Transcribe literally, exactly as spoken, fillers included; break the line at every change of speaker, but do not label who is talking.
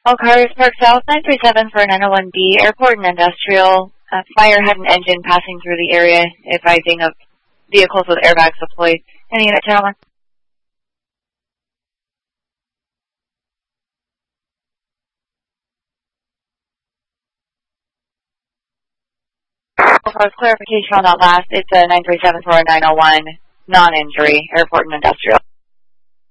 All cars park south nine three seven for nine oh one B, Airport and Industrial. Uh, fire had an engine passing through the area, advising of vehicles with airbags deployed. Any unit, gentlemen? For clarification on that last, it's a nine three seven for a nine oh one, non-injury, Airport and Industrial.